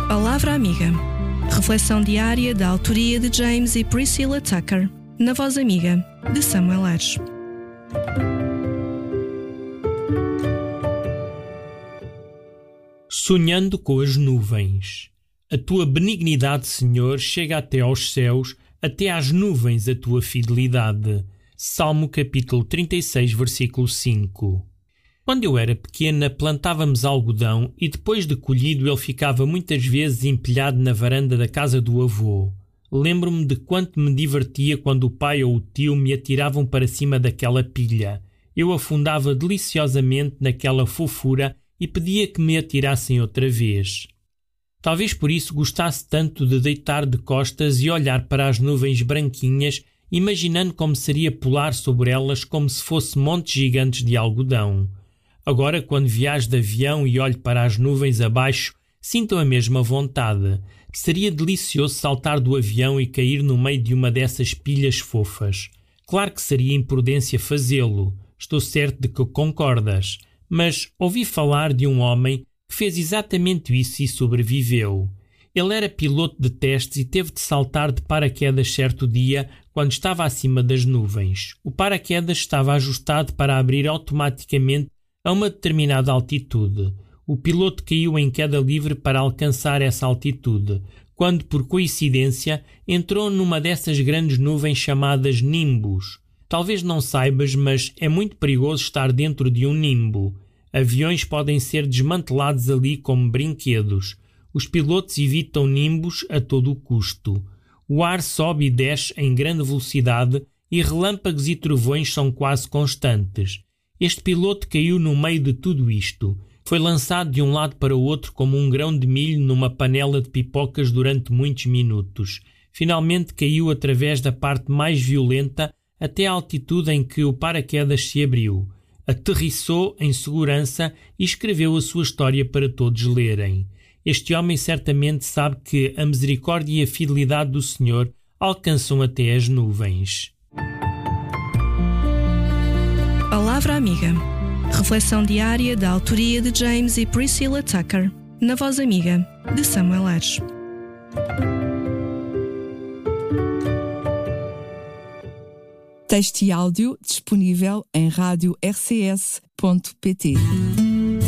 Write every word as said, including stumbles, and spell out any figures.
Palavra Amiga. Reflexão diária da autoria de James e Priscilla Tucker, na voz amiga de Samuel Aires. Sonhando com as nuvens. A tua benignidade, Senhor, chega até aos céus, até às nuvens a tua fidelidade. Salmo capítulo trinta e seis, versículo cinco. Quando eu era pequena, plantávamos algodão e depois de colhido ele ficava muitas vezes empilhado na varanda da casa do avô. Lembro-me de quanto me divertia quando o pai ou o tio me atiravam para cima daquela pilha. Eu afundava deliciosamente naquela fofura e pedia que me atirassem outra vez. Talvez por isso gostasse tanto de deitar de costas e olhar para as nuvens branquinhas, imaginando como seria pular sobre elas como se fosse montes gigantes de algodão. Agora, quando viajo de avião e olho para as nuvens abaixo, sinto a mesma vontade. Seria delicioso saltar do avião e cair no meio de uma dessas pilhas fofas. Claro que seria imprudência fazê-lo. Estou certo de que concordas. Mas ouvi falar de um homem que fez exatamente isso e sobreviveu. Ele era piloto de testes e teve de saltar de paraquedas certo dia quando estava acima das nuvens. O paraquedas estava ajustado para abrir automaticamente a uma determinada altitude. O piloto caiu em queda livre para alcançar essa altitude, quando, por coincidência, entrou numa dessas grandes nuvens chamadas nimbos. Talvez não saibas, mas é muito perigoso estar dentro de um nimbo. Aviões podem ser desmantelados ali como brinquedos. Os pilotos evitam nimbos a todo o custo. O ar sobe e desce em grande velocidade e relâmpagos e trovões são quase constantes. Este piloto caiu no meio de tudo isto. Foi lançado de um lado para o outro como um grão de milho numa panela de pipocas durante muitos minutos. Finalmente caiu através da parte mais violenta até a altitude em que o paraquedas se abriu. Aterrissou em segurança e escreveu a sua história para todos lerem. Este homem certamente sabe que a misericórdia e a fidelidade do Senhor alcançam até as nuvens. Palavra Amiga. Reflexão diária da autoria de James e Priscilla Tucker, na voz amiga de Samuel Aires. Texto e áudio disponível em rádio r c s ponto p t.